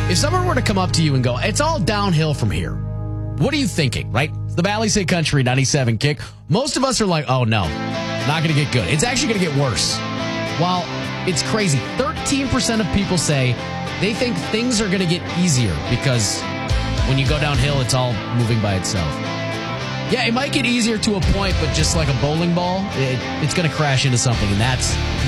If someone were to come up to you and go, it's all downhill from here, what are you thinking, right? It's the Valley State Country 97 Kick. Most of us are like, oh, no, not going to get good. It's actually going to get worse. Well, it's crazy. 13% of people say they think things are going to get easier because when you go downhill, it's all moving by itself. Yeah, it might get easier to a point, but just like a bowling ball, it's going to crash into something, and that's